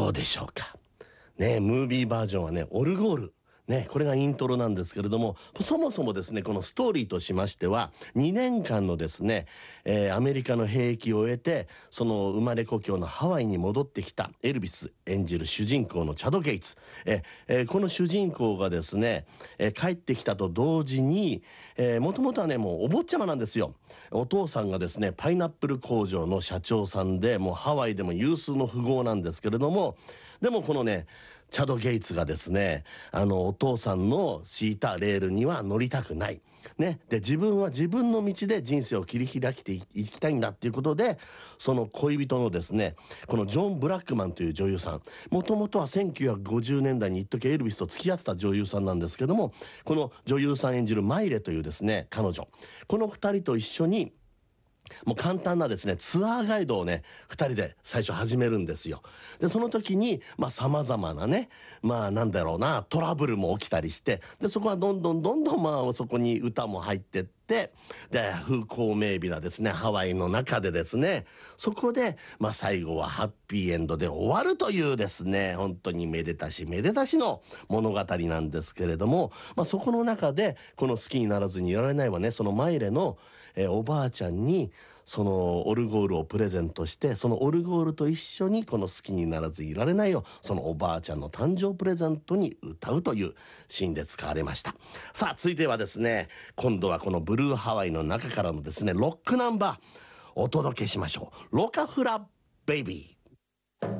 どうでしょうかね。ムービーバージョンはね、オルゴールね、これがイントロなんですけれども、そもそもですね、このストーリーとしましては、2年間のですね、アメリカの兵役を終えて、その生まれ故郷のハワイに戻ってきたエルビス演じる主人公のチャド・ゲイツ。この主人公がですね、帰ってきたと同時に、もともとはね、もうお坊ちゃまなんですよ。お父さんがですね、パイナップル工場の社長さんで、もうハワイでも有数の富豪なんですけれども、でもこのね、チャド・ゲイツがですね、お父さんの敷いたレールには乗りたくない。ね。で、自分は自分の道で人生を切り開いていきたいんだっていうことで、その恋人のですね、このジョン・ブラックマンという女優さん、もともとは1950年代に一時エルビスと付き合ってた女優さんなんですけども、この女優さん演じるマイレというですね、彼女。この二人と一緒に、もう簡単なですね、ツアーガイドをね、二人で最初始めるんですよ。で、その時に、様々なね、なんだろうな、トラブルも起きたりして、で、そこはどんどんそこに歌も入ってって、で、風光明媚なですね、ハワイの中でですね、そこで、最後はハッピーエンドで終わるというですね、本当にめでたしの物語なんですけれども、そこの中で、この好きにならずにいられないはね、そのマイレの、おばあちゃんに、そのオルゴールをプレゼントして、そのオルゴールと一緒にこの好きにならずいられないを、そのおばあちゃんの誕生プレゼントに歌うというシーンで使われました。さあ、続いてはですね、今度はこのブルーハワイの中からのですね、ロックナンバーお届けしましょう。ロカフラベイビー。